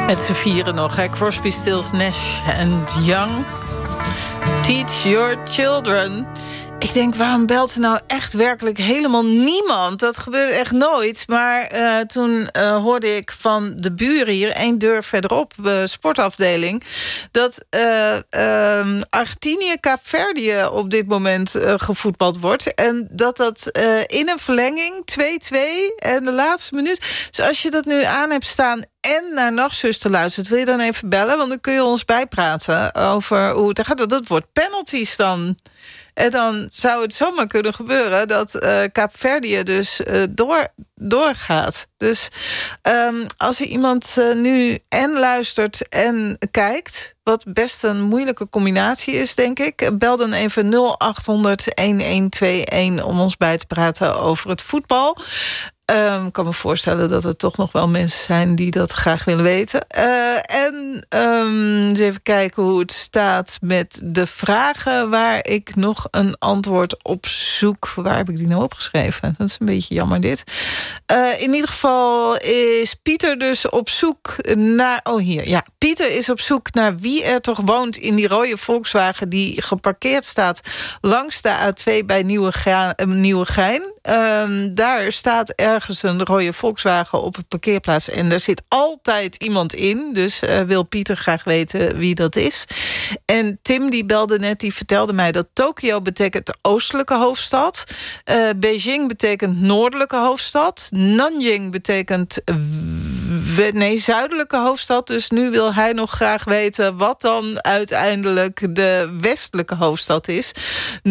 Met z'n vieren nog, hè? Crosby, Stills, Nash and Young. Teach your children. Ik denk, waarom belt er nou echt werkelijk helemaal niemand? Dat gebeurde echt nooit. Maar toen hoorde ik van de buren hier, 1 deur verderop, sportafdeling, dat Argentinië, Kaapverdië op dit moment gevoetbald wordt. En dat in een verlenging 2-2 en de laatste minuut. Dus als je dat nu aan hebt staan en naar Nachtzuster luistert, wil je dan even bellen? Want dan kun je ons bijpraten over hoe het gaat. Dat wordt penalties dan. En dan zou het zomaar kunnen gebeuren dat Kaapverdië dus doorgaat. Dus als er iemand nu en luistert en kijkt, wat best een moeilijke combinatie is, denk ik, bel dan even 0800-1121 om ons bij te praten over het voetbal. Ik kan me voorstellen dat er toch nog wel mensen zijn die dat graag willen weten. Eens even kijken hoe het staat met de vragen waar ik nog een antwoord op zoek. Waar heb ik die nou opgeschreven? Dat is een beetje jammer dit. In ieder geval is Pieter dus op zoek naar... Oh, hier. Ja, Pieter is op zoek naar wie er toch woont in die rode Volkswagen die geparkeerd staat langs de A2 bij Nieuwegein. Daar staat ergens een rode Volkswagen op een parkeerplaats en daar zit altijd iemand in. Dus wil Pieter graag weten wie dat is. En Tim die belde net, die vertelde mij dat Tokio betekent oostelijke hoofdstad. Beijing betekent noordelijke hoofdstad. Nanjing betekent zuidelijke hoofdstad. Dus nu wil hij nog graag weten wat dan uiteindelijk de westelijke hoofdstad is. 0800-1121.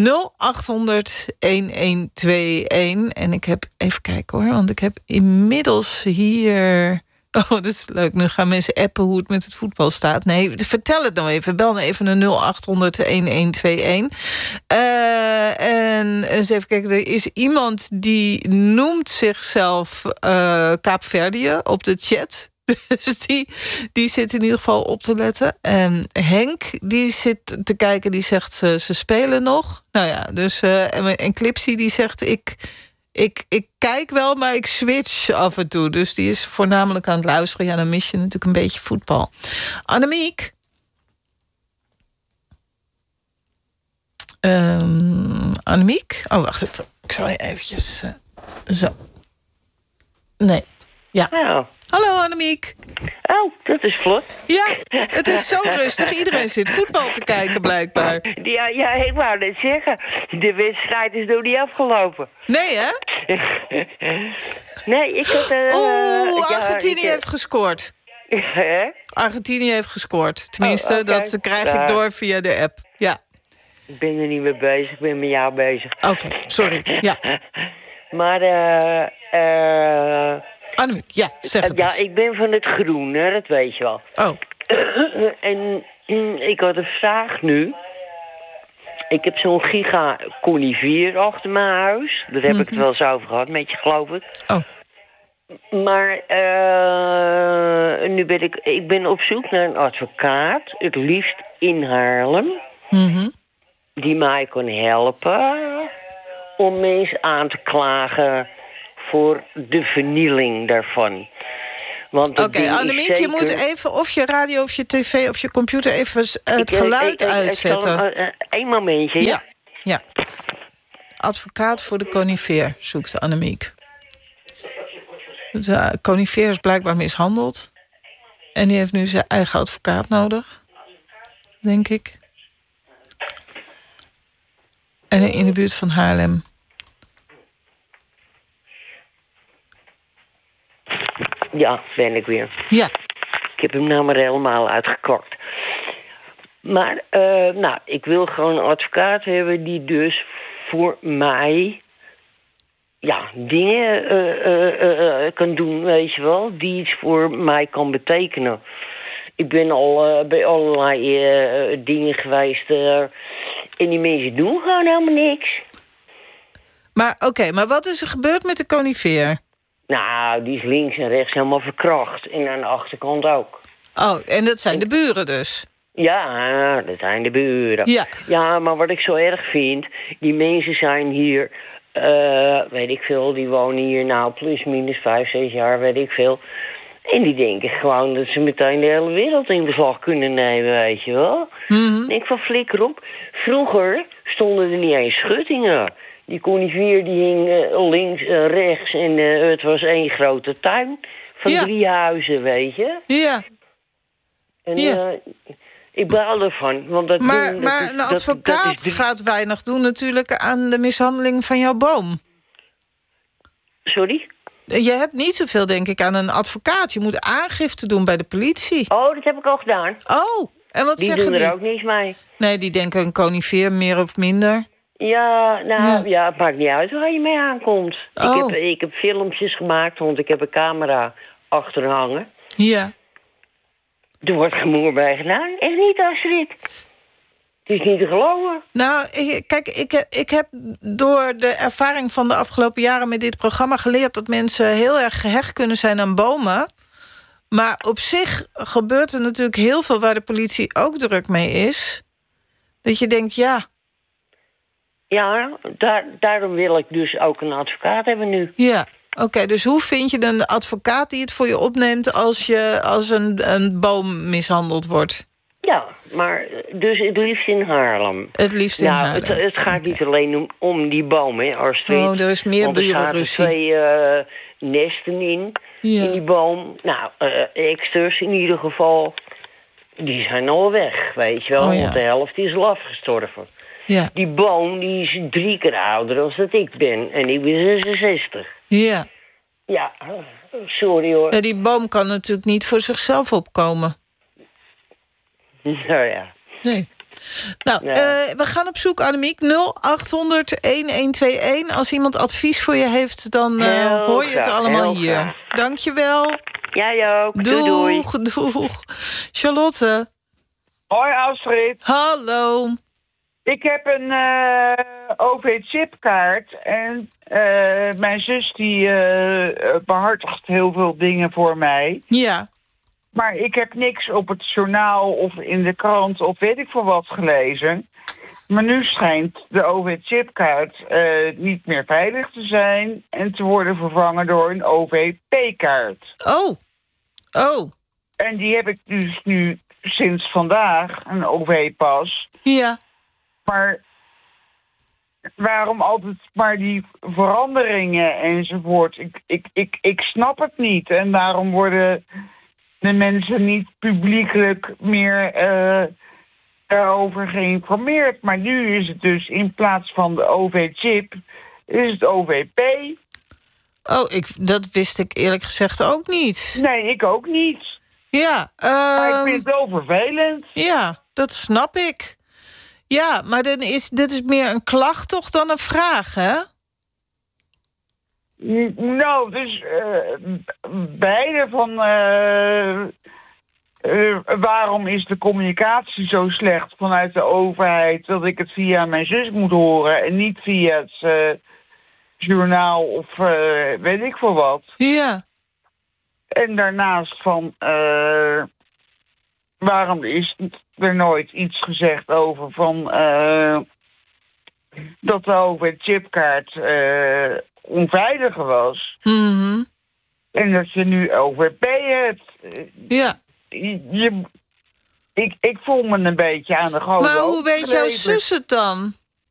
En ik heb, even kijken hoor, want ik heb inmiddels hier... Oh, dat is leuk. Nu gaan mensen appen hoe het met het voetbal staat. Nee, vertel het nou even. Bel nou even naar 0800-1121. En eens even kijken. Er is iemand die noemt zichzelf Kaapverdië op de chat. Dus die zit in ieder geval op te letten. En Henk, die zit te kijken, die zegt ze spelen nog. Nou ja, dus en Clipsy die zegt ik kijk wel, maar ik switch af en toe. Dus die is voornamelijk aan het luisteren. Ja, dan mis je natuurlijk een beetje voetbal. Annemiek? Annemiek? Oh, wacht even. Ik zal je eventjes... zo. Nee. Ja. Oh. Hallo Annemiek. Oh, dat is vlot. Ja, het is zo rustig. Iedereen zit voetbal te kijken blijkbaar. Ja, ik wou net zeggen. De wedstrijd is nog niet afgelopen. Nee, hè? Nee, ik had... Argentinië heeft gescoord. Hè? Argentinië heeft gescoord. Tenminste, okay. Dat krijg ik door via de app. Ja. Ik ben er niet mee bezig. Ik ben met jou bezig. Oké, sorry. Ja. Maar, Annemiek, ja, zeg het eens. Ja, ik ben van het groen, hè, dat weet je wel. Oh. En ik had een vraag nu. Ik heb zo'n giga conifeer achter mijn huis. Daar heb ik het wel eens over gehad met je, geloof ik. Oh. Maar nu ben ik ben op zoek naar een advocaat. Het liefst in Haarlem. Die mij kan helpen om mensen aan te klagen voor de vernieling daarvan. Oké, Annemiek, zeker... je moet even of je radio of je tv of je computer even het geluid uitzetten. Eén momentje, ja? Ja. Advocaat voor de conifeer, zoekt Annemiek. De conifeer is blijkbaar mishandeld. En die heeft nu zijn eigen advocaat nodig. Denk ik. En in de buurt van Haarlem. Ja, ben ik weer. Ja. Ik heb hem nou maar helemaal uitgekort. Maar, ik wil gewoon een advocaat hebben die dus voor mij... ja, dingen kan doen, weet je wel. Die iets voor mij kan betekenen. Ik ben al bij allerlei dingen geweest... en die mensen doen gewoon helemaal niks. Maar oké, maar wat is er gebeurd met de conifeer? Nou, die is links en rechts helemaal verkracht. En aan de achterkant ook. Oh, en dat zijn de buren dus? Ja, dat zijn de buren. Ja, maar wat ik zo erg vind... die mensen zijn hier... weet ik veel, die wonen hier nou plus minus 5, 6 jaar, weet ik veel. En die denken gewoon dat ze meteen de hele wereld in beslag kunnen nemen, weet je wel. Mhm. Ik van flikker op. Vroeger stonden er niet eens schuttingen. Die conifeer die hing links en rechts en het was één grote tuin van 3 huizen, weet je. Ja. En ik baal ervan. Want dat Maar ding, een advocaat dat gaat weinig doen natuurlijk aan de mishandeling van jouw boom. Sorry? Je hebt niet zoveel, denk ik, aan een advocaat. Je moet aangifte doen bij de politie. Oh, dat heb ik al gedaan. Oh, en wat Die zeggen doen die? er ook niks mee. Nee, die denken een conifeer, meer of minder. Ja, nou, ja, het maakt niet uit waar je mee aankomt. Oh. Ik heb filmpjes gemaakt, want ik heb een camera achter hangen. Ja. Er wordt gemoer bij gedaan. Echt niet, Astrid. Het is niet te geloven. Nou, kijk, ik heb door de ervaring van de afgelopen jaren met dit programma geleerd dat mensen heel erg gehecht kunnen zijn aan bomen. Maar op zich gebeurt er natuurlijk heel veel waar de politie ook druk mee is. Dat je denkt, ja. Ja, daarom wil ik dus ook een advocaat hebben nu. Ja, oké, dus hoe vind je een advocaat die het voor je opneemt als een boom mishandeld wordt? Ja, maar dus het liefst in Haarlem. Het liefst in Haarlem. Het gaat niet alleen om die boom, hè, Astrid. Oh, er is meer burenruzie. Want er zaten 2 nesten in die boom. Nou, eksters in ieder geval, die zijn al weg, weet je wel. Oh, ja. Want de helft is al afgestorven. Ja. Die boom die is 3 keer ouder dan dat ik ben. En ik ben 66. Ja. Ja, sorry hoor. Ja, die boom kan natuurlijk niet voor zichzelf opkomen. Nou ja. Nee. Nou, we gaan op zoek, Annemiek. 0800-1121. Als iemand advies voor je heeft, dan hoor je het allemaal hier. Graag. Dankjewel. Jij ook. Doei. Doeg. Charlotte. Hoi Astrid. Hallo. Ik heb een OV-chipkaart en mijn zus die behartigt heel veel dingen voor mij. Ja. Maar ik heb niks op het journaal of in de krant of weet ik veel wat gelezen. Maar nu schijnt de OV-chipkaart niet meer veilig te zijn en te worden vervangen door een OV-P-kaart. Oh. En die heb ik dus nu sinds vandaag, een OV-pas. Ja. Maar waarom altijd maar die veranderingen enzovoort? Ik snap het niet. En waarom worden de mensen niet publiekelijk meer daarover geïnformeerd? Maar nu is het dus in plaats van de OV-chip, is het OVP. Oh, dat wist ik eerlijk gezegd ook niet. Nee, ik ook niet. Ja. Maar ik vind het wel vervelend. Ja, dat snap ik. Ja, maar dit is meer een klacht toch dan een vraag, hè? Nou, dus beide van waarom is de communicatie zo slecht vanuit de overheid dat ik het via mijn zus moet horen en niet via het journaal of weet ik veel wat. Ja. En daarnaast van waarom is er nooit iets gezegd over van dat de OV-chipkaart onveiliger was. Mhm. En dat je nu OVP hebt. Ja. Ik voel me een beetje aan de goden. Maar hoe weet jouw zus het dan?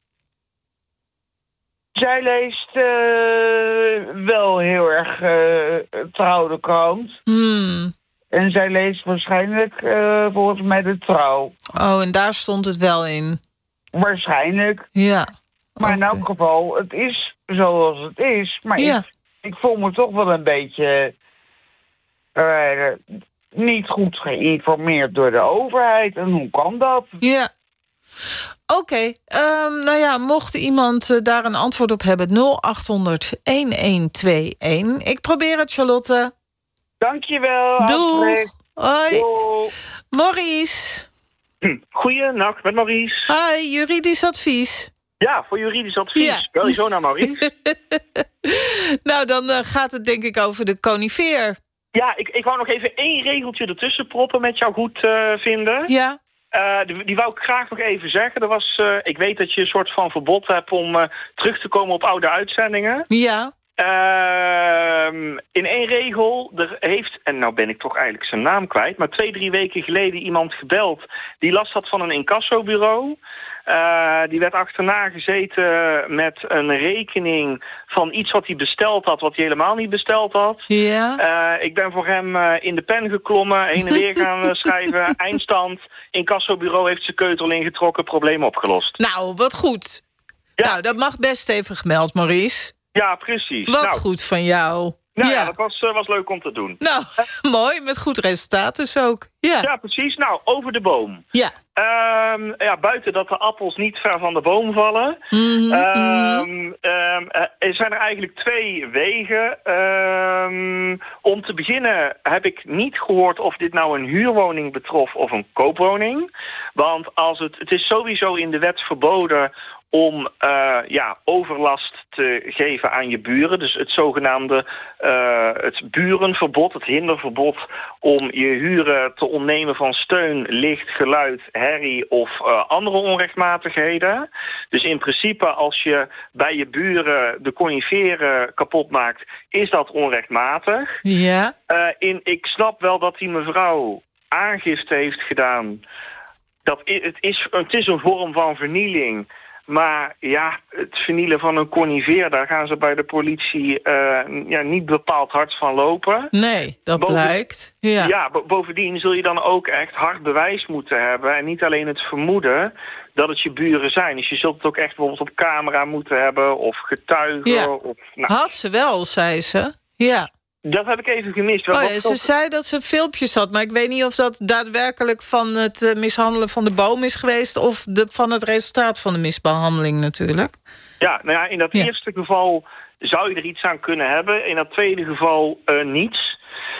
Zij leest wel heel erg Trouw de krant. En zij leest waarschijnlijk volgens mij de Trouw. Oh, en daar stond het wel in? Waarschijnlijk. Ja. Maar in elk geval, het is zoals het is. Maar ik voel me toch wel een beetje niet goed geïnformeerd door de overheid. En hoe kan dat? Ja. Oké, nou ja, mocht iemand daar een antwoord op hebben, 0800-1121. Ik probeer het, Charlotte. Dankjewel. Doeg. Hoi. Doeg. Maurice. Goeienacht, met Maurice. Hi, juridisch advies. Ja, voor juridisch advies. Ja. Bel je zo naar Maurice? Nou, dan gaat het denk ik over de conifeer. Ja, ik wou nog even 1 regeltje ertussen proppen met jou goed vinden. Ja. Die wou ik graag nog even zeggen. Ik weet dat je een soort van verbod hebt om terug te komen op oude uitzendingen. Ja. In één regel, er heeft, en nou ben ik toch eigenlijk zijn naam kwijt, maar 2-3 weken geleden iemand gebeld die last had van een incassobureau. Die werd achterna gezeten met een rekening van iets wat hij besteld had, wat hij helemaal niet besteld had. Ja. Ik ben voor hem in de pen geklommen, heen en weer gaan schrijven. Eindstand, incassobureau heeft zijn keutel ingetrokken, probleem opgelost. Nou, wat goed. Ja. Nou, dat mag best even gemeld, Maurice. Ja, precies. Wat nou, goed van jou. Nou ja, dat was leuk om te doen. Nou, mooi, met goed resultaat dus ook. Ja, precies. Nou, over de boom. Ja. Buiten dat de appels niet ver van de boom vallen, zijn er eigenlijk 2 wegen. Om te beginnen heb ik niet gehoord of dit nou een huurwoning betrof of een koopwoning. Want het is sowieso in de wet verboden om overlast te geven aan je buren. Dus het zogenaamde het burenverbod, het hinderverbod om je huren te ontnemen van steun, licht, geluid, herrie of andere onrechtmatigheden. Dus in principe als je bij je buren de coniferen kapot maakt, is dat onrechtmatig. Ja. Ik snap wel dat die mevrouw aangifte heeft gedaan. Het is een vorm van vernieling. Maar ja, het vernielen van een conifer, daar gaan ze bij de politie niet bepaald hard van lopen. Nee, dat blijkt. Ja. Ja, bovendien zul je dan ook echt hard bewijs moeten hebben. En niet alleen het vermoeden dat het je buren zijn. Dus je zult het ook echt bijvoorbeeld op camera moeten hebben of getuigen. Ja. Of, Had ze wel, zei ze. Ja. Dat heb ik even gemist. Ze zei dat ze filmpjes had, maar ik weet niet of dat daadwerkelijk van het mishandelen van de boom is geweest of van het resultaat van de misbehandeling natuurlijk. Ja, nou ja, in dat eerste geval zou je er iets aan kunnen hebben. In dat tweede geval niets.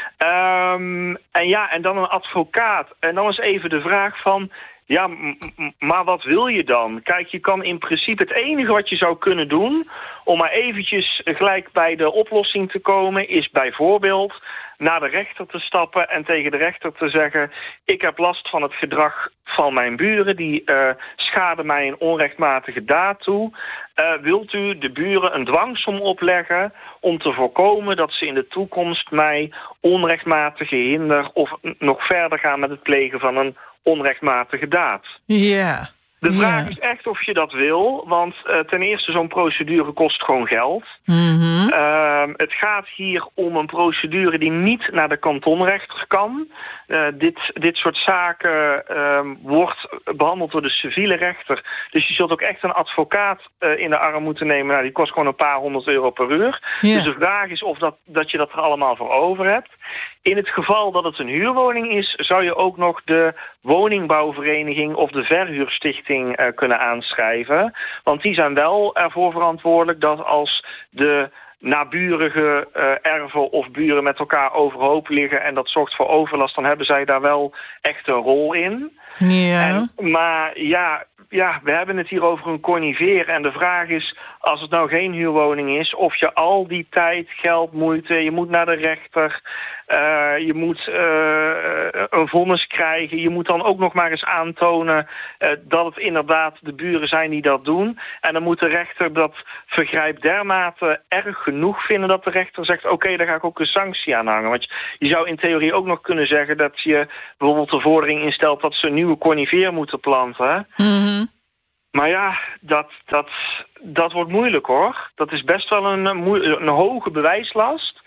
En dan een advocaat. En dan is even de vraag van, ja, maar wat wil je dan? Kijk, je kan in principe het enige wat je zou kunnen doen om maar eventjes gelijk bij de oplossing te komen, is bijvoorbeeld naar de rechter te stappen en tegen de rechter te zeggen, ik heb last van het gedrag van mijn buren, die schaden mij een onrechtmatige daad toe. Wilt u de buren een dwangsom opleggen om te voorkomen dat ze in de toekomst mij onrechtmatige hinder of nog verder gaan met het plegen van een onrechtmatige daad? Ja. De vraag is echt of je dat wil, want ten eerste zo'n procedure kost gewoon geld. Mm-hmm. Het gaat hier om een procedure die niet naar de kantonrechter kan. Dit soort zaken wordt behandeld door de civiele rechter. Dus je zult ook echt een advocaat in de arm moeten nemen. Nou, die kost gewoon een paar €100 per uur. Ja. Dus de vraag is of dat je dat er allemaal voor over hebt. In het geval dat het een huurwoning is, zou je ook nog de woningbouwvereniging of de verhuurstichting kunnen aanschrijven. Want die zijn wel ervoor verantwoordelijk dat als de naburige erven of buren met elkaar overhoop liggen en dat zorgt voor overlast, dan hebben zij daar wel echt een rol in. Ja. Maar ja, we hebben het hier over een conifer en de vraag is, als het nou geen huurwoning is, of je al die tijd, geld, moeite, je moet naar de rechter, je moet een vonnis krijgen, je moet dan ook nog maar eens aantonen dat het inderdaad de buren zijn die dat doen. En dan moet de rechter dat vergrijp dermate erg genoeg vinden dat de rechter zegt, oké, daar ga ik ook een sanctie aan hangen. Want je zou in theorie ook nog kunnen zeggen dat je bijvoorbeeld de vordering instelt dat ze een nieuwe conifer moeten planten. Mm-hmm. Maar ja, dat wordt moeilijk hoor. Dat is best wel een hoge bewijslast.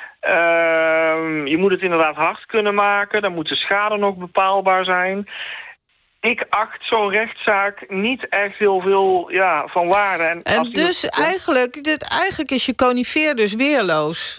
Je moet het inderdaad hard kunnen maken. Dan moet de schade nog bepaalbaar zijn. Ik acht zo'n rechtszaak niet echt heel veel van waarde. En dus eigenlijk is je conifer dus weerloos.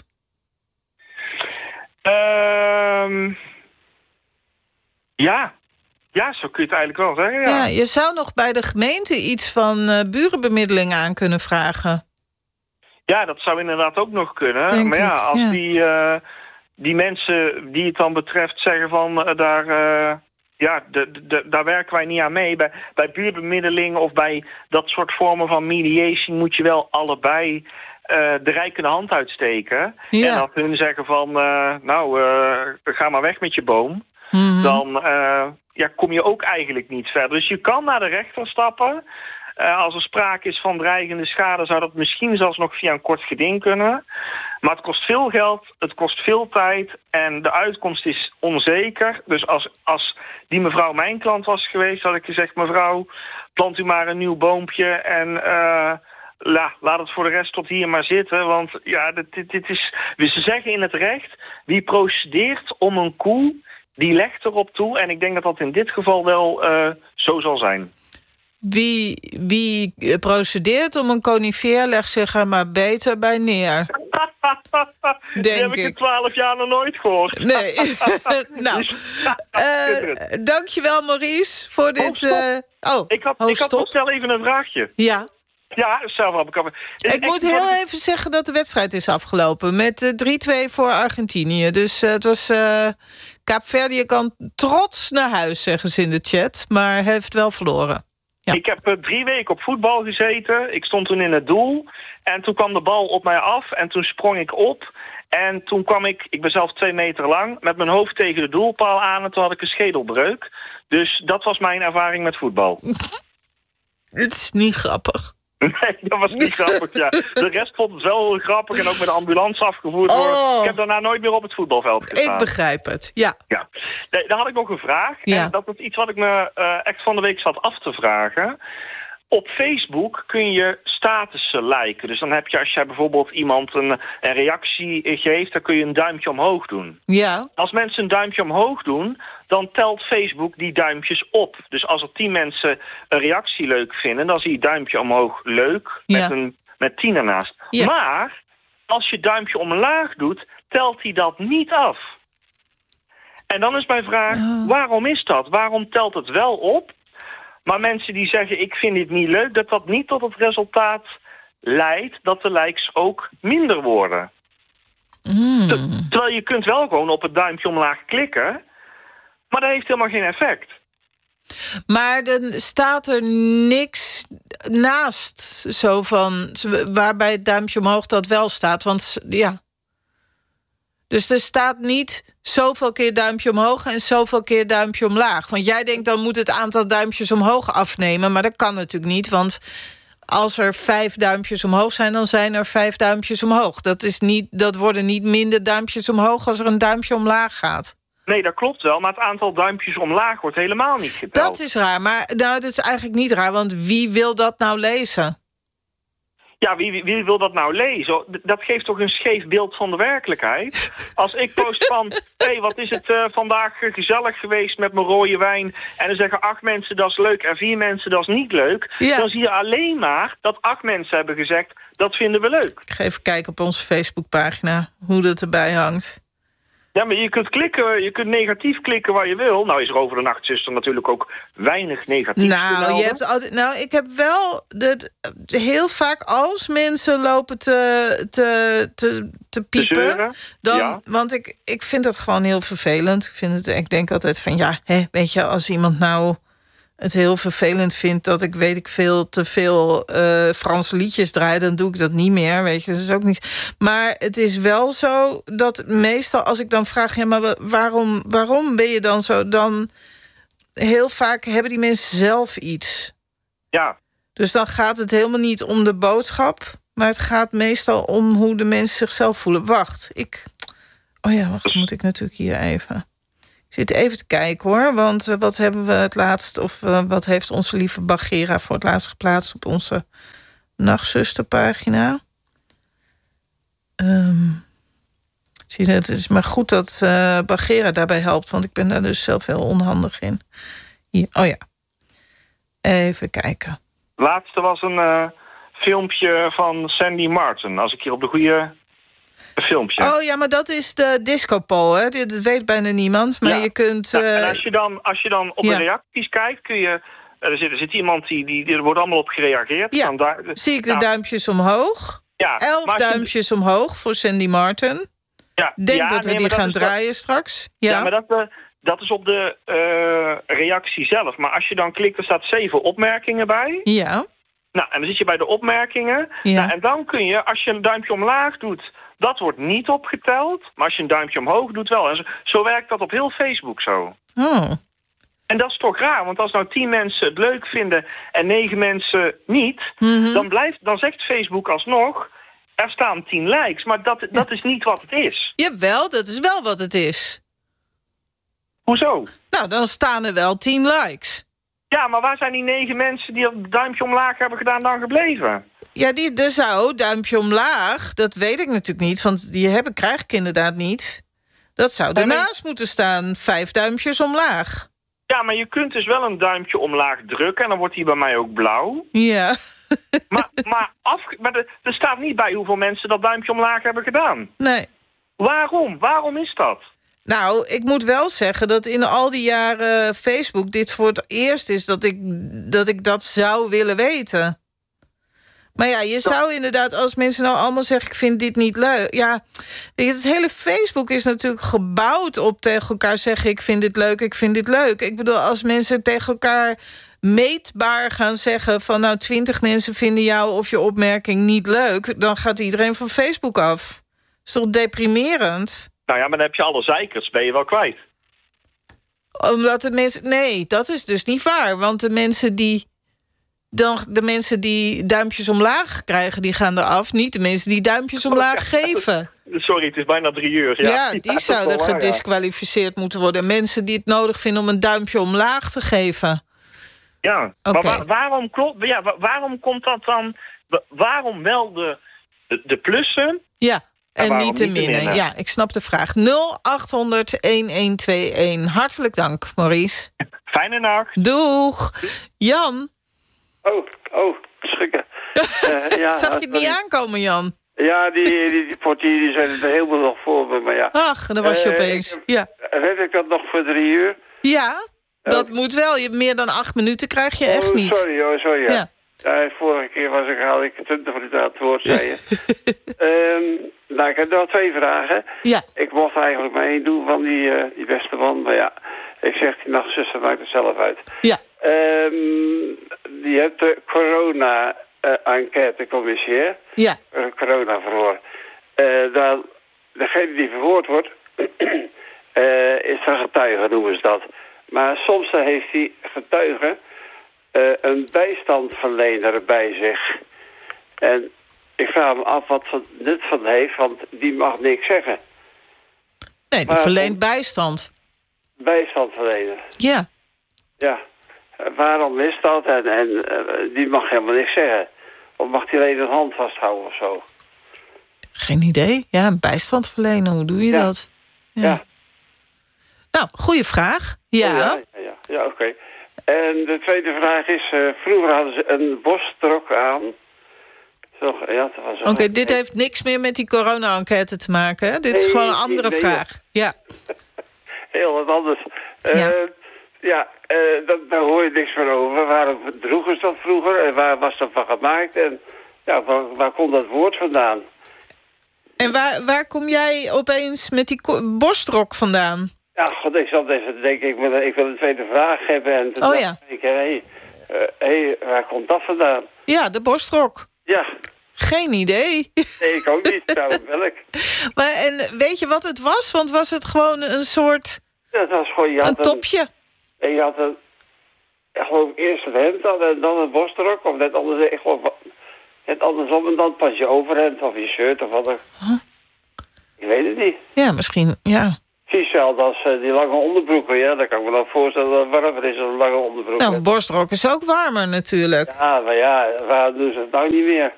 Ja, zo kun je het eigenlijk wel zeggen. Ja. Ja, je zou nog bij de gemeente iets van burenbemiddeling aan kunnen vragen. Ja, dat zou inderdaad ook nog kunnen. Maar ja, als die mensen die het dan betreft zeggen van daar werken wij niet aan mee. Bij buurtbemiddeling of bij dat soort vormen van mediation moet je wel allebei de rijkende hand uitsteken. Ja. En als hun zeggen van ga maar weg met je boom. Mm-hmm. Dan kom je ook eigenlijk niet verder. Dus je kan naar de rechter stappen. Als er sprake is van dreigende schade, zou dat misschien zelfs nog via een kort geding kunnen. Maar het kost veel geld, het kost veel tijd en de uitkomst is onzeker. Dus als die mevrouw mijn klant was geweest, had ik gezegd: mevrouw, plant u maar een nieuw boompje en laat het voor de rest tot hier maar zitten. Want ja, dit is. Ze zeggen in het recht: wie procedeert om een koe, die legt erop toe. En ik denk dat dat in dit geval wel zo zal zijn. Wie procedeert om een conifeer, legt zich er maar beter bij neer. Die heb ik in 12 jaar nog nooit gehoord. Nee. Nou, dankjewel Maurice voor dit... Ik had nog snel even een vraagje. Ja. Ja, zelf heb ik... Ik moet heel even zeggen dat de wedstrijd is afgelopen. Met 3-2 voor Argentinië. Dus het was... Kaapverdië kan trots naar huis, zeggen ze in de chat. Maar heeft wel verloren. Ja. Ik heb 3 weken op voetbal gezeten. Ik stond toen in het doel. En toen kwam de bal op mij af. En toen sprong ik op. En toen kwam ik ben zelf 2 meter lang, met mijn hoofd tegen de doelpaal aan. En toen had ik een schedelbreuk. Dus dat was mijn ervaring met voetbal. Het is niet grappig. Nee, dat was niet grappig, ja. De rest vond het wel heel grappig en ook met de ambulance afgevoerd worden. Ik heb daarna nooit meer op het voetbalveld gestaan. Ik begrijp het, ja. Nee, dan had ik nog een vraag. Ja. En dat is iets wat ik me echt van de week zat af te vragen. Op Facebook kun je statussen liken. Dus dan heb je, als jij bijvoorbeeld iemand een reactie geeft, dan kun je een duimpje omhoog doen. Ja. Als mensen een duimpje omhoog doen, dan telt Facebook die duimpjes op. Dus als er 10 mensen een reactie leuk vinden, dan zie je duimpje omhoog leuk met 10 ernaast. Ja. Maar als je duimpje omlaag doet, telt hij dat niet af. En dan is mijn vraag, waarom is dat? Waarom telt het wel op? Maar mensen die zeggen, ik vind dit niet leuk, dat niet tot het resultaat leidt dat de likes ook minder worden. Terwijl je kunt wel gewoon op het duimpje omlaag klikken, maar dat heeft helemaal geen effect. Maar dan staat er niks naast, zo van, waarbij het duimpje omhoog dat wel staat. Want ja. Dus er staat niet zoveel keer duimpje omhoog en zoveel keer duimpje omlaag. Want jij denkt, dan moet het aantal duimpjes omhoog afnemen. Maar dat kan natuurlijk niet, want als er 5 duimpjes omhoog zijn, dan zijn er 5 duimpjes omhoog. Dat worden niet minder duimpjes omhoog als er een duimpje omlaag gaat. Nee, dat klopt wel, maar het aantal duimpjes omlaag wordt helemaal niet geteld. Dat is raar, maar dat is eigenlijk niet raar, want wie wil dat nou lezen? Ja, wie wil dat nou lezen? Dat geeft toch een scheef beeld van de werkelijkheid? Als ik post van, wat is het vandaag gezellig geweest met mijn rode wijn, en dan zeggen 8 mensen dat is leuk en 4 mensen dat is niet leuk, dan zie je alleen maar dat 8 mensen hebben gezegd, dat vinden we leuk. Ik ga even kijken op onze Facebookpagina hoe dat erbij hangt. Ja, maar je kunt klikken, je kunt negatief klikken waar je wil. Nou is er over de nachtzuster natuurlijk ook weinig negatief. Ik heb wel heel vaak als mensen lopen te piepen, want ik vind dat gewoon heel vervelend. Ik denk altijd van weet je, als iemand nou het heel vervelend vindt dat ik te veel Franse liedjes draai, dan doe ik dat niet meer, weet je. Dat is ook niet. Maar het is wel zo dat meestal als ik dan vraag, maar waarom ben je dan zo? Dan heel vaak hebben die mensen zelf iets. Ja. Dus dan gaat het helemaal niet om de boodschap, maar het gaat meestal om hoe de mensen zichzelf voelen. Wacht, moet ik natuurlijk hier even. Ik zit even te kijken hoor, want wat hebben we het laatst, of wat heeft onze lieve Bagheera voor het laatst geplaatst op onze Nachtzusterpagina? Zie je, het is maar goed dat Bagheera daarbij helpt, want ik ben daar dus zelf heel onhandig in. Hier, even kijken. Laatste was een filmpje van Sandy Martin, als ik hier op de goede... filmpje. Maar dat is de discopol, hè? Dat weet bijna niemand, maar je kunt... En als je dan op de reacties kijkt, kun je... Er zit iemand die er wordt allemaal op gereageerd. Ja, zie ik de duimpjes omhoog. 11 duimpjes omhoog voor Sandy Martin. Denk dat we die gaan draaien straks. Ja, maar dat is op de reactie zelf. Maar als je dan klikt, er staat 7 opmerkingen bij. Ja. Nou, en dan zit je bij de opmerkingen. Ja. Nou, en dan kun je, als je een duimpje omlaag doet, dat wordt niet opgeteld. Maar als je een duimpje omhoog doet, wel. En zo werkt dat op heel Facebook zo. Oh. En dat is toch raar, want als nou 10 mensen het leuk vinden en 9 mensen niet, dan zegt Facebook alsnog, er staan 10 likes. Maar dat is niet wat het is. Jawel, dat is wel wat het is. Hoezo? Nou, dan staan er wel 10 likes. Ja, maar waar zijn die 9 mensen die het duimpje omlaag hebben gedaan dan gebleven? Ja, er zou duimpje omlaag, dat weet ik natuurlijk niet, want die krijg ik inderdaad niet. Dat zou ernaast moeten staan, 5 duimpjes omlaag. Ja, maar je kunt dus wel een duimpje omlaag drukken en dan wordt die bij mij ook blauw. Ja. Maar er staat niet bij hoeveel mensen dat duimpje omlaag hebben gedaan. Nee. Waarom? Waarom is dat? Nou, ik moet wel zeggen dat in al die jaren Facebook dit voor het eerst is dat ik dat zou willen weten. Maar ja, je zou inderdaad, als mensen nou allemaal zeggen, ik vind dit niet leuk. Ja, weet je, het hele Facebook is natuurlijk gebouwd op tegen elkaar zeggen, ik vind dit leuk, ik vind dit leuk. Ik bedoel, als mensen tegen elkaar meetbaar gaan zeggen van, nou, 20 mensen vinden jou of je opmerking niet leuk, dan gaat iedereen van Facebook af. Dat is toch deprimerend? Nou ja, maar dan heb je alle zeikers, ben je wel kwijt. Omdat de mensen... Nee, dat is dus niet waar. Want de mensen die duimpjes omlaag krijgen, die gaan eraf. Niet de mensen die duimpjes omlaag geven. Sorry, het is bijna 3 uur. Ja, die zouden gedisqualificeerd moeten worden. Mensen die het nodig vinden om een duimpje omlaag te geven. Ja, okay. Maar waarom komt dat dan... Waarom wel de plussen... Ja. En niet te minnen. Ja, ik snap de vraag. 0800-1121. Hartelijk dank, Maurice. Fijne nacht. Doeg. Jan. Oh, schrikken. Zag je het niet aankomen, Jan? Ja, die portier die zijn er helemaal nog voor me, maar ja. Ach, dan was je opeens. Red ik dat nog voor 3 uur? Ja, dat moet wel. Meer dan 8 minuten krijg je echt niet. Sorry, ja. Ja, vorige keer had ik 20 minuten aan het woord, zei je. Nou, ik heb nog 2 vragen. Ja. Ik mocht eigenlijk maar 1 doen van die beste man. Maar ja, ik zeg, die nachtzuster maakt het zelf uit. Ja. Die hebt de corona-enquêtecommissie, hè? Ja. Corona-verhoor. Degene die verhoord wordt, is een getuige, noemen ze dat. Maar soms heeft die getuige een bijstandverlener bij zich. En ik vraag me af wat voor nut van heeft, want die mag niks zeggen. Nee, die verleent bijstand. Bijstandverlener. Ja. Ja. Waarom is dat? En die mag helemaal niks zeggen. Of mag die alleen een hand vasthouden of zo? Geen idee. Ja, een bijstand verlenen, hoe doe je dat? Ja. Nou, goede vraag. Ja, oké. En de tweede vraag is, vroeger hadden ze een borstrok aan. Oké, dit heeft niks meer met die corona-enquête te maken, hè? Dit is gewoon een andere vraag. Ja. Heel wat anders. Daar hoor je niks van over. Waarom droegen ze dat vroeger? En waar was dat van gemaakt? En ja, waar komt dat woord vandaan? En waar kom jij opeens met die borstrok vandaan? Ja, god, ik zat even te denken, ik wil een tweede vraag hebben. En toen dacht ik, waar komt dat vandaan? Ja, de borstrok. Ja. Geen idee. Nee, ik ook niet. Daarom bel ik. Maar en weet je wat het was? Want was het gewoon een soort... Ja, het was gewoon... Een topje? En je had gewoon eerst het hemd aan en dan een borstrok. Of net andersom en dan pas je overhemd of je shirt of wat ook. Huh? Ik weet het niet. Ja, misschien, ja. Precies zelfs als die lange onderbroeken. Ja, dan kan ik me dan voorstellen dat het warmer is dan een lange onderbroek. Nou, een borstrok is ook warmer natuurlijk. Ja, maar ja, waar doen ze het nou niet meer?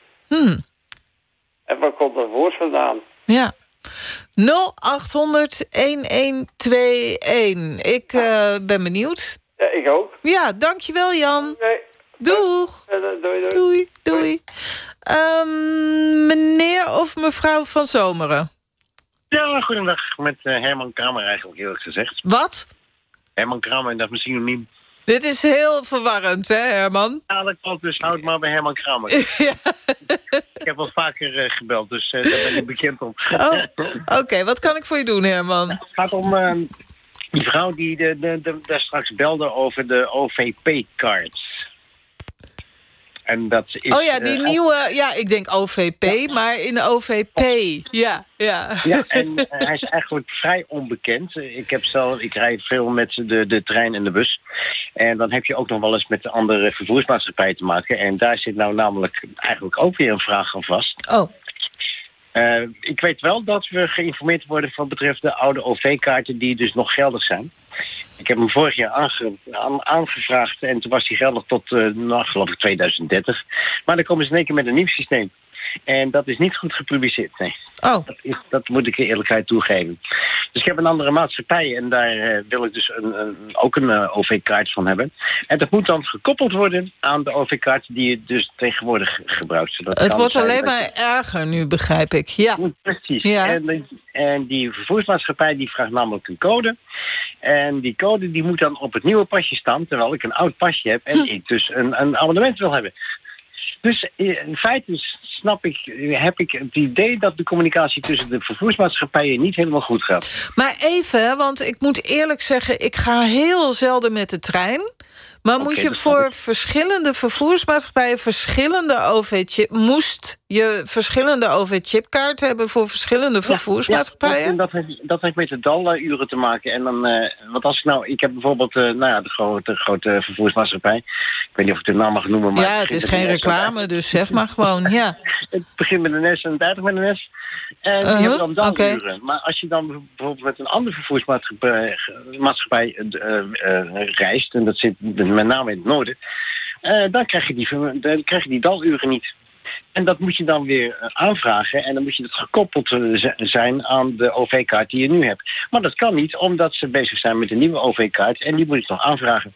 En waar komt dat woord vandaan? Ja. 0800-1121. Ik ben benieuwd. Ja, ik ook. Ja, dankjewel Jan. Nee. Doeg. Doei. Meneer of mevrouw van Zomeren? Ja, goedendag. Met Herman Kramer eigenlijk, eerlijk gezegd. Wat? Herman Kramer, dat is een synoniem. Dit is heel verwarrend, hè, Herman? Ja, dat klopt, dus houd maar bij Herman Kramer. Ja. Ik heb wel vaker gebeld, dus daar ben ik bekend op. Oké, wat kan ik voor je doen, Herman? Het gaat om die vrouw die daar straks belde over de OVP-cards. En dat is, die nieuwe... Ja, ik denk OVP, maar in de OVP. Ja. Ja, en hij is eigenlijk vrij onbekend. Ik rijd veel met de trein en de bus. En dan heb je ook nog wel eens met de andere vervoersmaatschappijen te maken. En daar zit nou namelijk eigenlijk ook weer een vraag aan vast. Oh. Ik weet wel dat we geïnformeerd worden wat betreft de oude OV-kaarten die dus nog geldig zijn. Ik heb hem vorig jaar aangevraagd en toen was die geldig tot, geloof ik, 2030. Maar dan komen ze in één keer met een nieuw systeem. En dat is niet goed gepubliceerd, nee. Oh. Dat moet ik eerlijkheid toegeven. Dus ik heb een andere maatschappij en daar wil ik dus ook een OV-kaart van hebben. En dat moet dan gekoppeld worden aan de OV-kaart die je dus tegenwoordig gebruikt. Het wordt alleen maar erger nu, begrijp ik. Ja. Precies. Ja. En die vervoersmaatschappij die vraagt namelijk een code. En die code die moet dan op het nieuwe pasje staan, terwijl ik een oud pasje heb en ik dus een abonnement wil hebben. Dus in feite heb ik het idee dat de communicatie tussen de vervoersmaatschappijen niet helemaal goed gaat. Maar even, want ik moet eerlijk zeggen, ik ga heel zelden met de trein. Maar moet je voor verschillende vervoersmaatschappijen moest je verschillende OV-chipkaart hebben voor verschillende vervoersmaatschappijen? Ja, dat heeft met de DAL-uren te maken. En dan, want als ik heb bijvoorbeeld de grote vervoersmaatschappij. Ik weet niet of ik de naam mag noemen. Maar het is geen reclame, dus zeg maar gewoon, ja. Het begint met een S en het eindigt met een S. En die hebben dan DAL-uren. Maar als je dan bijvoorbeeld met een andere vervoersmaatschappij reist, en dat zit met name in het noorden, dan krijg je die DAL-uren niet. En dat moet je dan weer aanvragen. En dan moet je het gekoppeld zijn aan de OV-kaart die je nu hebt. Maar dat kan niet, omdat ze bezig zijn met een nieuwe OV-kaart. En die moet ik nog aanvragen.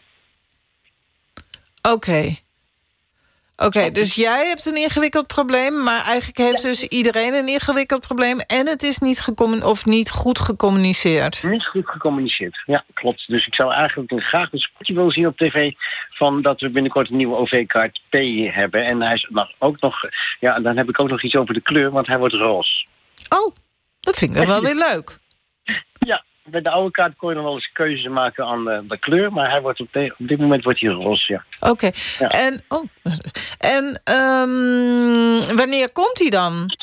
Oké, dus jij hebt een ingewikkeld probleem, maar eigenlijk heeft dus iedereen een ingewikkeld probleem en het is niet goed gecommuniceerd. Niet goed gecommuniceerd, ja, klopt. Dus ik zou eigenlijk graag een spotje willen zien op tv van dat we binnenkort een nieuwe OV-kaart P hebben. En hij is ook nog, dan heb ik ook nog iets over de kleur, want hij wordt roze. Oh, dat vind ik wel weer leuk. Ja. Bij de oude kaart kon je nog wel eens keuze maken aan de kleur, maar hij wordt op dit moment wordt hij roze, ja. Oké. Ja. En wanneer komt hij dan?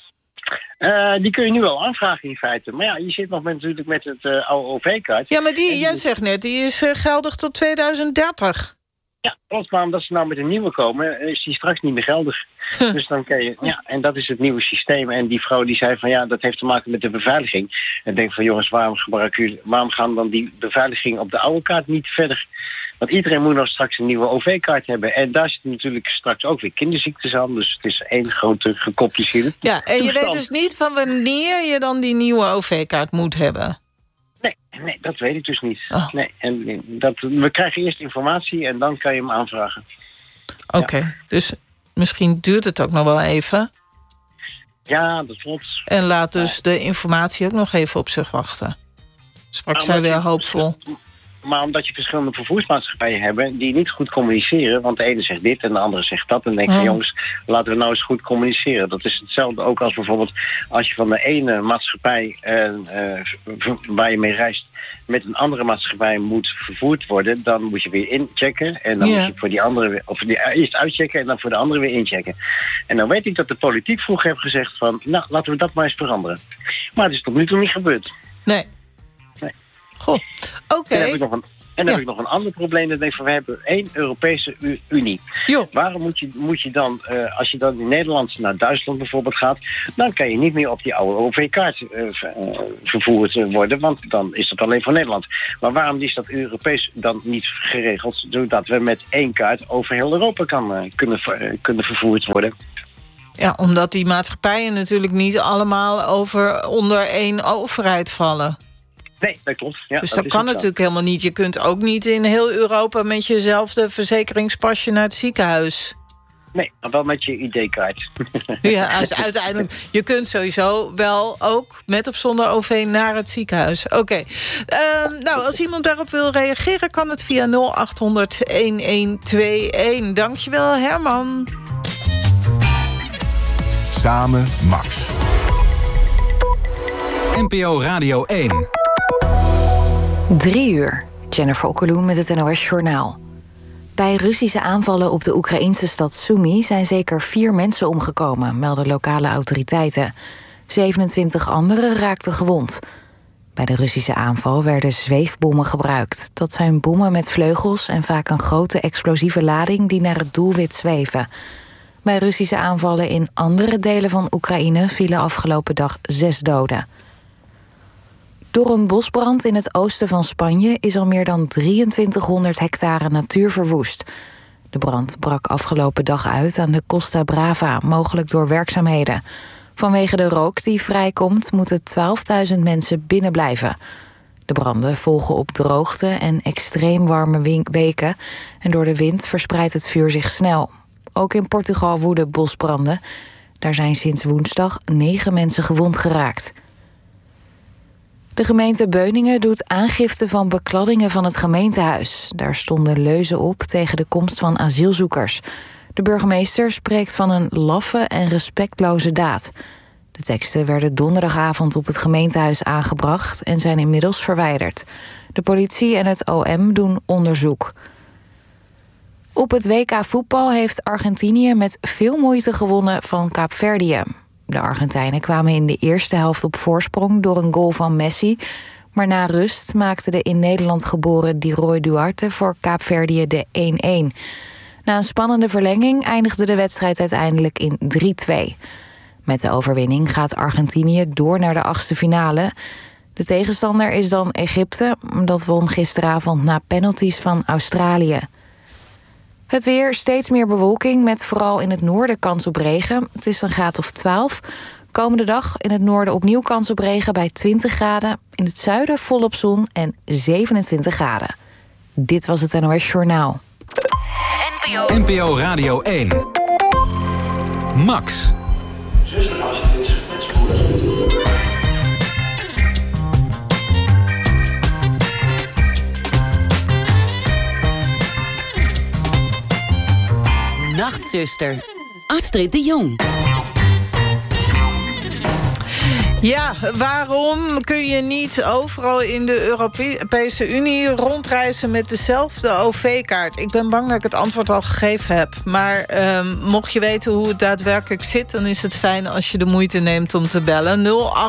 Die kun je nu wel aanvragen in feite. Maar ja, je zit nog natuurlijk met het oude OV-kaart. Ja, maar jij zegt net, die is geldig tot 2030. Ja, klopt, maar omdat ze nou met een nieuwe komen, is die straks niet meer geldig. Dus dan kan je, en dat is het nieuwe systeem. En die vrouw die zei van dat heeft te maken met de beveiliging. En ik denk van jongens, waarom gaan dan die beveiliging op de oude kaart niet verder? Want iedereen moet nog straks een nieuwe OV-kaart hebben. En daar zitten natuurlijk straks ook weer kinderziektes aan. Dus het is één grote gecompliceerde. Ja, en je weet dus niet van wanneer je dan die nieuwe OV-kaart moet hebben? Nee, dat weet ik dus niet. Oh. Nee, en we krijgen eerst informatie en dan kan je hem aanvragen. Oké, dus misschien duurt het ook nog wel even. Ja, dat klopt. En laat dus de informatie ook nog even op zich wachten. Sprak zij weer hoopvol. Maar omdat je verschillende vervoersmaatschappijen hebben die niet goed communiceren, want de ene zegt dit en de andere zegt dat, en dan denk je, jongens, laten we nou eens goed communiceren. Dat is hetzelfde ook als bijvoorbeeld als je van de ene maatschappij waar je mee reist met een andere maatschappij moet vervoerd worden, dan moet je weer inchecken en dan moet je voor die andere eerst uitchecken en dan voor de andere weer inchecken. En dan weet ik dat de politiek vroeger heeft gezegd van, laten we dat maar eens veranderen. Maar het is tot nu toe niet gebeurd. Nee. Goh, oké. En dan heb ik nog een ander probleem. Dan denk ik van, we hebben 1 Europese Unie. Jo. Waarom moet je dan, als je dan in Nederland naar Duitsland bijvoorbeeld gaat, dan kan je niet meer op die oude OV-kaart vervoerd worden, want dan is dat alleen voor Nederland. Maar waarom is dat Europees dan niet geregeld, zodat we met 1 kaart over heel Europa kunnen vervoerd worden? Ja, omdat die maatschappijen natuurlijk niet allemaal onder 1 overheid vallen. Nee, dat klopt. Ja, dus dat kan natuurlijk helemaal niet. Je kunt ook niet in heel Europa met jezelfde verzekeringspasje naar het ziekenhuis. Nee, maar wel met je ID-kaart. Ja, dus uiteindelijk. Je kunt sowieso wel ook met of zonder OV naar het ziekenhuis. Oké. Als iemand daarop wil reageren, kan het via 0800-1121. Dankjewel, Herman. Samen Max. NPO Radio 1. 3 uur. Jennifer Okkeloen met het NOS Journaal. Bij Russische aanvallen op de Oekraïnse stad Sumy zijn zeker 4 mensen omgekomen, melden lokale autoriteiten. 27 anderen raakten gewond. Bij de Russische aanval werden zweefbommen gebruikt. Dat zijn bommen met vleugels en vaak een grote explosieve lading die naar het doelwit zweven. Bij Russische aanvallen in andere delen van Oekraïne vielen afgelopen dag 6 doden. Door een bosbrand in het oosten van Spanje is al meer dan 2300 hectare natuur verwoest. De brand brak afgelopen dag uit aan de Costa Brava, mogelijk door werkzaamheden. Vanwege de rook die vrijkomt moeten 12.000 mensen binnenblijven. De branden volgen op droogte en extreem warme weken. En door de wind verspreidt het vuur zich snel. Ook in Portugal woeden bosbranden. Daar zijn sinds woensdag 9 mensen gewond geraakt. De gemeente Beuningen doet aangifte van bekladdingen van het gemeentehuis. Daar stonden leuzen op tegen de komst van asielzoekers. De burgemeester spreekt van een laffe en respectloze daad. De teksten werden donderdagavond op het gemeentehuis aangebracht en zijn inmiddels verwijderd. De politie en het OM doen onderzoek. Op het WK voetbal heeft Argentinië met veel moeite gewonnen van Kaapverdië. De Argentijnen kwamen in de eerste helft op voorsprong door een goal van Messi. Maar na rust maakte de in Nederland geboren Diroy Duarte voor Kaapverdië de 1-1. Na een spannende verlenging eindigde de wedstrijd uiteindelijk in 3-2. Met de overwinning gaat Argentinië door naar de 8e finale. De tegenstander is dan Egypte. Dat won gisteravond na penalties van Australië. Het weer, steeds meer bewolking met vooral in het noorden kans op regen. Het is een graad of 12. Komende dag in het noorden opnieuw kans op regen bij 20 graden. In het zuiden volop zon en 27 graden. Dit was het NOS Journaal. NPO Radio 1. Max. Zuster Astrid met spoed. Nachtzuster, Astrid de Jong. Ja, waarom kun je niet overal in de Europese Unie rondreizen met dezelfde OV-kaart? Ik ben bang dat ik het antwoord al gegeven heb. Maar mocht je weten hoe het daadwerkelijk zit, dan is het fijn als je de moeite neemt om te bellen.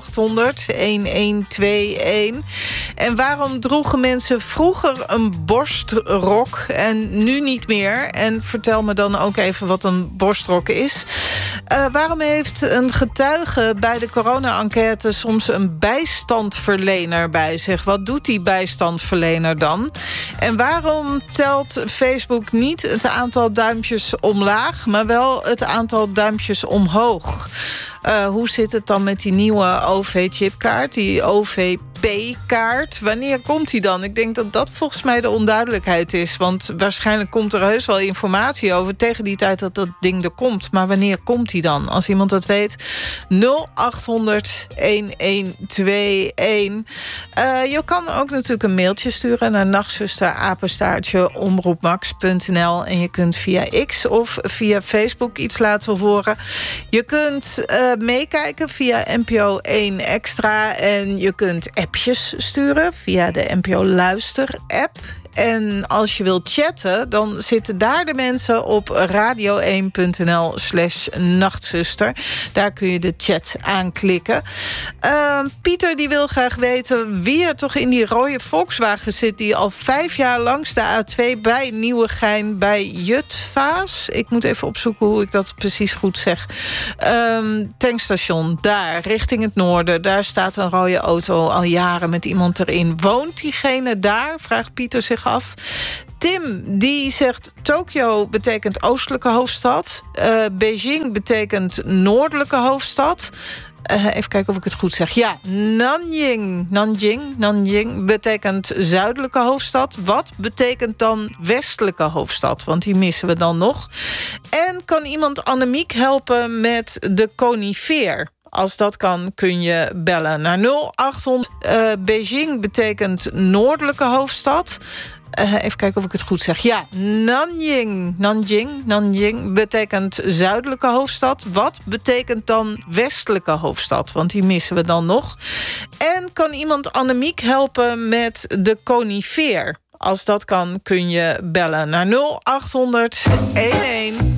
0800-1121. En waarom droegen mensen vroeger een borstrok en nu niet meer? En vertel me dan ook even wat een borstrok is. Waarom heeft een getuige bij de corona-enquête soms een bijstandverlener bij zich? Wat doet die bijstandverlener dan? En waarom telt Facebook niet het aantal duimpjes omlaag, maar wel het aantal duimpjes omhoog? Hoe zit het dan met die nieuwe OV-chipkaart, die OVP-kaart? Wanneer komt die dan? Ik denk dat dat volgens mij de onduidelijkheid is. Want waarschijnlijk komt er heus wel informatie over tegen die tijd dat dat ding er komt. Maar wanneer komt die dan? Als iemand dat weet, 0800-1121. Je kan ook natuurlijk een mailtje sturen naar nachtzuster@omroepmax.nl. En je kunt via X of via Facebook iets laten horen. Je kunt meekijken via NPO 1 Extra. En je kunt appjes sturen via de NPO Luister-app. En als je wilt chatten, dan zitten daar de mensen op radio1.nl/nachtzuster. Daar kun je de chat aanklikken. Pieter die wil graag weten wie er toch in die rode Volkswagen zit, die al 5 jaar langs de A2 bij Nieuwegein bij Jutphaas. Ik moet even opzoeken hoe ik dat precies goed zeg. Tankstation, daar, richting het noorden. Daar staat een rode auto al jaren met iemand erin. Woont diegene daar? Vraagt Pieter zich af. Tim, die zegt Tokio betekent oostelijke hoofdstad. Beijing betekent noordelijke hoofdstad. Even kijken of ik het goed zeg. Ja, Nanjing betekent zuidelijke hoofdstad. Wat betekent dan westelijke hoofdstad? Want die missen we dan nog. En kan iemand Annemiek helpen met de conifeer? Als dat kan, kun je bellen naar 0800. Beijing betekent noordelijke hoofdstad. Even kijken of ik het goed zeg. Ja, Nanjing betekent zuidelijke hoofdstad. Wat betekent dan westelijke hoofdstad? Want die missen we dan nog. En kan iemand Annemiek helpen met de conifeer? Als dat kan, kun je bellen naar 0800 1121.